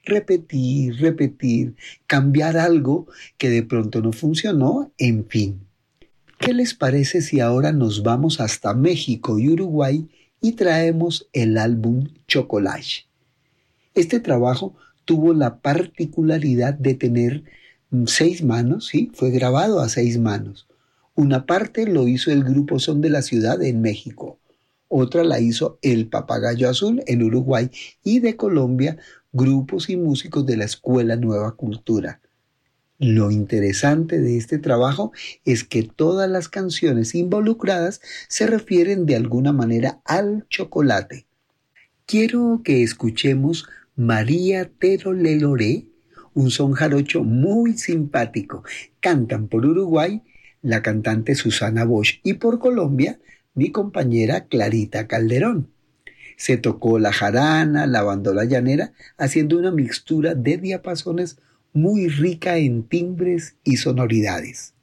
repetir, cambiar algo que de pronto no funcionó, en fin. ¿Qué les parece si ahora nos vamos hasta México y Uruguay y traemos el álbum Chocolate? Este trabajo tuvo la particularidad de tener 6 manos, ¿sí? Fue grabado a 6 manos. Una parte lo hizo el Grupo Son de la Ciudad en México, otra la hizo el Papagayo Azul en Uruguay y de Colombia grupos y músicos de la Escuela Nueva Cultura. Lo interesante de este trabajo es que todas las canciones involucradas se refieren de alguna manera al chocolate. Quiero que escuchemos María Teroleloré, un son jarocho muy simpático. Cantan por Uruguay la cantante Susana Bosch y por Colombia mi compañera Clarita Calderón. Se tocó la jarana, la bandola llanera, haciendo una mixtura de diapasones muy rica en timbres y sonoridades.